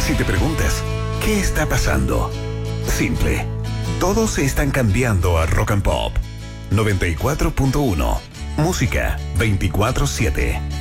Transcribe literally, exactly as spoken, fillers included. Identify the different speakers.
Speaker 1: Si te preguntas, ¿qué está pasando? Simple. Todos están cambiando a Rock and Pop. noventa y cuatro punto uno. Música veinticuatro siete.